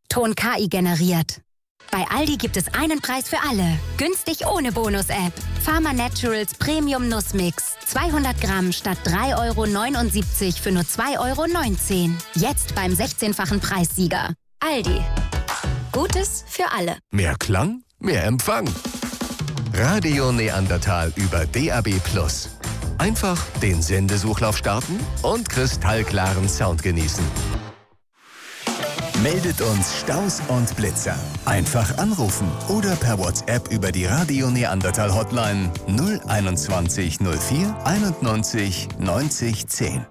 Ton KI generiert. Bei Aldi gibt es einen Preis für alle. Günstig ohne Bonus-App. Pharma Naturals Premium Nussmix. 200 Gramm statt 3,79 € für nur 2,19 €. Jetzt beim 16-fachen Preissieger. Aldi. Gutes für alle. Mehr Klang, mehr Empfang. Radio Neandertal über DAB+. Einfach den Sendesuchlauf starten und kristallklaren Sound genießen. Meldet uns Staus und Blitzer. Einfach anrufen oder per WhatsApp über die Radio Neandertal Hotline 021 04 91 90 10.